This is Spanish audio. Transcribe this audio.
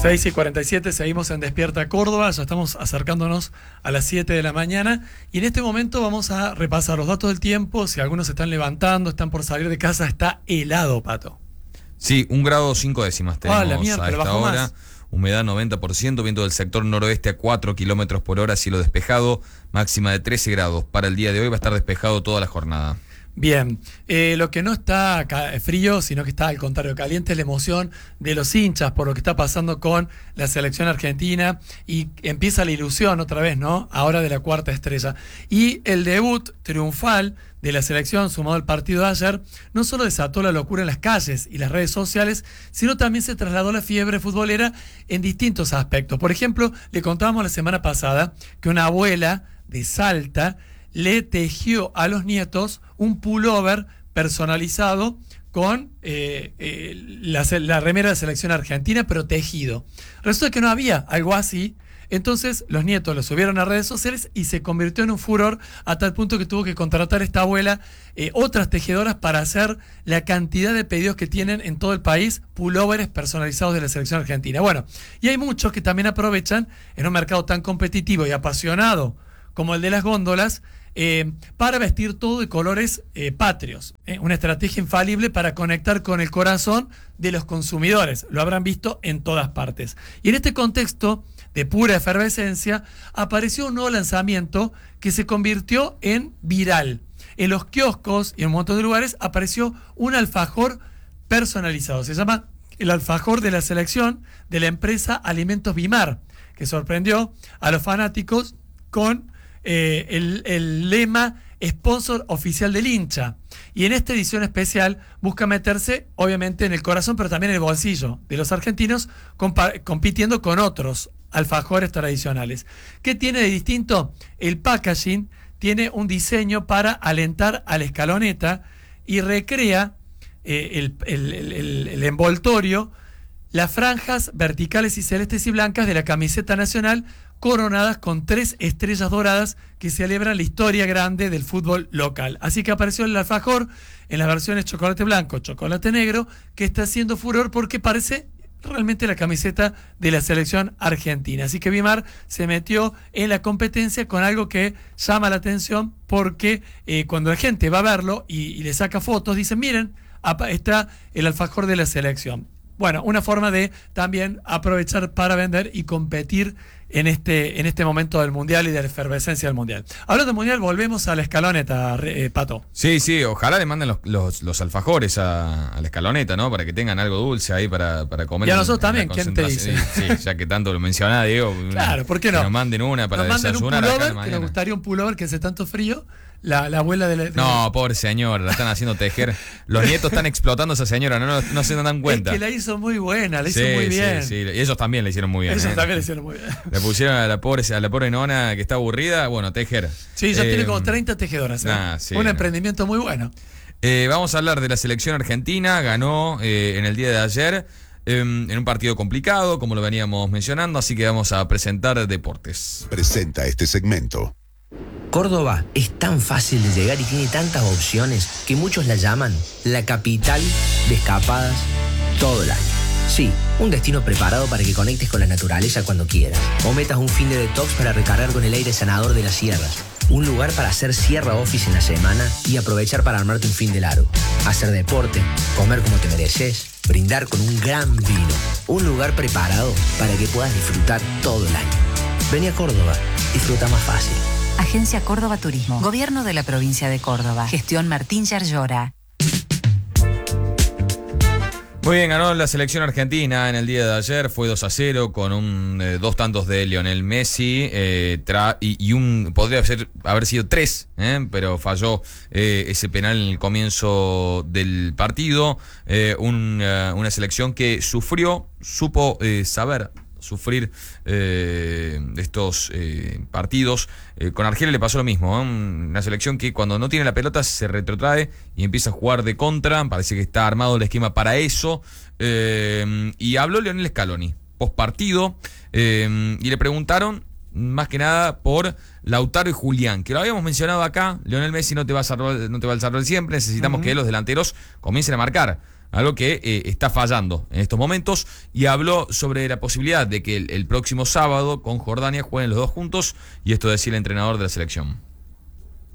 6:47, seguimos en Despierta Córdoba, ya estamos acercándonos a las 7 de la mañana y en este momento vamos a repasar los datos del tiempo. Si algunos se están levantando, están por salir de casa, está helado, Pato. Sí, 1 grado 5 décimas tenemos la mierda, a esta hora. Más. Humedad 90%, viento del sector noroeste a 4 kilómetros por hora, cielo despejado, máxima de 13 grados. Para el día de hoy va a estar despejado toda la jornada. Bien, lo que no está frío, sino que está al contrario caliente, es la emoción de los hinchas por lo que está pasando con la selección argentina y empieza la ilusión otra vez, ¿no? Ahora de la cuarta estrella. Y el debut triunfal de la selección, sumado al partido de ayer, no solo desató la locura en las calles y las redes sociales, sino también se trasladó la fiebre futbolera en distintos aspectos. Por ejemplo, le contábamos la semana pasada que una abuela de Salta le tejió a los nietos un pullover personalizado con la remera de selección argentina, pero tejido. Resulta que no había algo así, entonces los nietos lo subieron a redes sociales y se convirtió en un furor a tal punto que tuvo que contratar a esta abuela otras tejedoras para hacer la cantidad de pedidos que tienen en todo el país, pullovers personalizados de la selección argentina. Bueno, y hay muchos que también aprovechan en un mercado tan competitivo y apasionado como el de las góndolas, para vestir todo de colores patrios. Una estrategia infalible para conectar con el corazón de los consumidores. Lo habrán visto en todas partes. Y en este contexto de pura efervescencia, apareció un nuevo lanzamiento que se convirtió en viral. En los kioscos y en un montón de lugares apareció un alfajor personalizado. Se llama el alfajor de la selección de la empresa Alimentos Bimar, que sorprendió a los fanáticos con el lema sponsor oficial del hincha. Y en esta edición especial busca meterse obviamente en el corazón, pero también en el bolsillo de los argentinos, compitiendo con otros alfajores tradicionales. ¿Qué tiene de distinto? El packaging tiene un diseño para alentar a la escaloneta y recrea el envoltorio, las franjas verticales y celestes y blancas de la camiseta nacional, coronadas con 3 estrellas doradas que celebran la historia grande del fútbol local. Así que apareció el alfajor en las versiones chocolate blanco, chocolate negro, que está haciendo furor porque parece realmente la camiseta de la selección argentina. Así que Bimar se metió en la competencia con algo que llama la atención porque cuando la gente va a verlo y le saca fotos, dicen, miren, está el alfajor de la selección. Bueno, una forma de también aprovechar para vender y competir en este momento del Mundial y de la efervescencia del Mundial. Hablando del Mundial, volvemos a la escaloneta, Pato. Sí, ojalá le manden los alfajores a la escaloneta, ¿no? Para que tengan algo dulce ahí para comer. Y a nosotros también, ¿quién te dice? Sí, ya que tanto lo mencionaba, Diego. Claro, ¿por qué no? Que nos manden una para desayunar. Un pullover, que nos gustaría un pullover que hace tanto frío. La abuela de No, pobre señora, la están haciendo tejer. Los nietos están explotando a esa señora, no se dan cuenta. Es que la hizo muy buena, la hizo muy bien. Sí, y ellos también la hicieron muy bien. Ellos también la hicieron muy bien. Le pusieron a la pobre nona que está aburrida, bueno, tejer. Sí, ya tiene como 30 tejedoras. Sí, un emprendimiento muy bueno. Vamos a hablar de la selección argentina, ganó en el día de ayer. En un partido complicado, como lo veníamos mencionando, así que vamos a presentar deportes. Presenta este segmento. Córdoba es tan fácil de llegar y tiene tantas opciones que muchos la llaman la capital de escapadas todo el año. Sí, un destino preparado para que conectes con la naturaleza cuando quieras. O metas un fin de detox para recargar con el aire sanador de las sierras. Un lugar para hacer sierra office en la semana y aprovechar para armarte un fin de largo. Hacer deporte, comer como te mereces, brindar con un gran vino. Un lugar preparado para que puedas disfrutar todo el año. Vení a Córdoba, disfruta más fácil. Agencia Córdoba Turismo. Gobierno de la provincia de Córdoba. Gestión Martín Yarlora. Muy bien, ganó la selección argentina en el día de ayer, fue 2-0 con 2 tantos de Lionel Messi y podría haber sido 3, pero falló ese penal en el comienzo del partido. Una selección que supo saber sufrir estos partidos. Con Argelia le pasó lo mismo, una selección que cuando no tiene la pelota se retrotrae y empieza a jugar de contra. Parece que está armado el esquema para eso. Y habló Lionel Scaloni post partido y le preguntaron más que nada por Lautaro y Julián, que lo habíamos mencionado acá. Lionel Messi no te va a salvar siempre, necesitamos que los delanteros comiencen a marcar. algo que está fallando en estos momentos, y habló sobre la posibilidad de que el próximo sábado con Jordania jueguen los dos juntos, y esto decía el entrenador de la selección.